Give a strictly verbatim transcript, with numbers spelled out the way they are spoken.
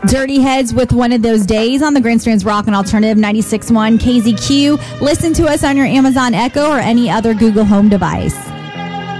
Dirty Heads with One of Those Days on the Grand Strands Rock and Alternative ninety-six point one K Z Q. Listen to us on your Amazon Echo or any other Google Home device.